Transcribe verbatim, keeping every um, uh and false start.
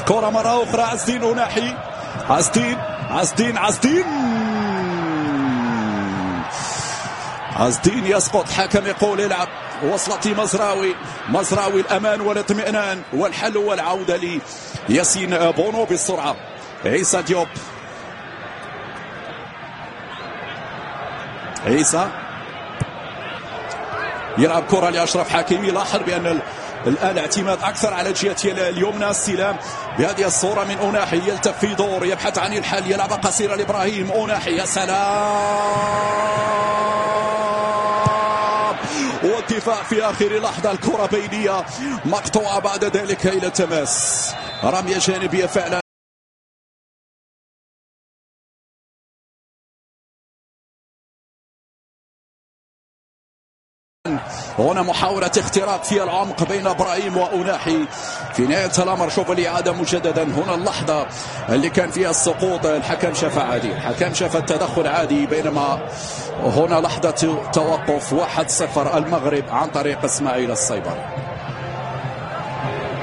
كرة مرة أخرى عزدين أوناحي، عزدين عزدين عزدين عزدين يسقط، حكم يقول يلعب. وصلت مزراوي، مزراوي الأمان والاطمئنان والحل والعودة لياسين بونو بالسرعة. عيسى ديوب، عيسى يلعب كرة لأشرف حكيمي. لاحظ بأن الآن اعتماد أكثر على الجهة اليمنى. استلام بهذه الصورة من أوناحي، يلتف في دور يبحث عن الحل، يلعب قصيرة لإبراهيم. أوناحي يا سلام، والدفاع في آخر لحظة. الكرة بينية مقطوعة بعد ذلك إلى تماس، رمية جانبية فعلا. هنا محاولة اختراق في العمق بين إبراهيم وأوناحي. في نهاية الأمر شوف الإعادة مجددا. هنا اللحظة اللي كان فيها السقوط، الحكم شاف عادي، الحكم شاف التدخل عادي، بينما هنا لحظة توقف. واحد صفر المغرب عن طريق إسماعيل الصيبري.